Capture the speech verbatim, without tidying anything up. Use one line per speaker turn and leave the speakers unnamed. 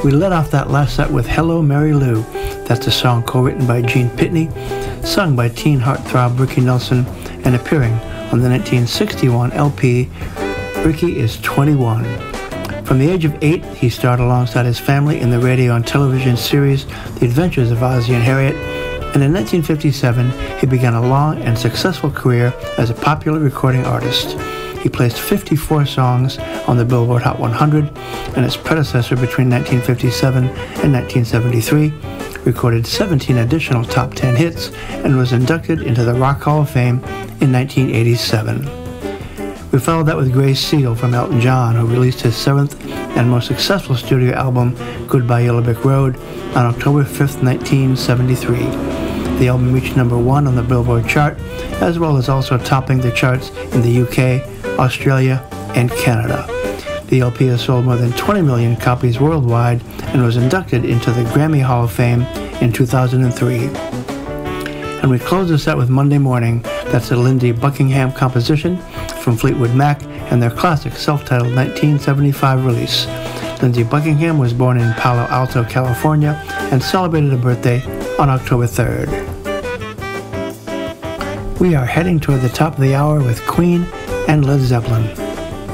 We led off that last set with Hello Mary Lou. That's a song co-written by Gene Pitney, sung by teen heartthrob Ricky Nelson, and appearing on the nineteen sixty-one L P, Ricky is twenty-one. From the age of eight, he starred alongside his family in the radio and television series The Adventures of Ozzie and Harriet, and in nineteen fifty-seven, he began a long and successful career as a popular recording artist. He placed fifty-four songs on the Billboard Hot one hundred, and its predecessor between nineteen fifty-seven and nineteen seventy-three, recorded seventeen additional top ten hits, and was inducted into the Rock Hall of Fame in nineteen eighty-seven. We followed that with Grace Seal from Elton John, who released his seventh and most successful studio album, Goodbye Yellow Brick Road, on October fifth, nineteen seventy-three. The album reached number one on the Billboard chart, as well as also topping the charts in the U K, Australia, and Canada. The L P has sold more than twenty million copies worldwide and was inducted into the Grammy Hall of Fame in two thousand three. And we close the set with Monday Morning. That's a Lindsey Buckingham composition from Fleetwood Mac and their classic self-titled nineteen seventy-five release. Lindsey Buckingham was born in Palo Alto, California, and celebrated a birthday on October third. We are heading toward the top of the hour with Queen and Led Zeppelin.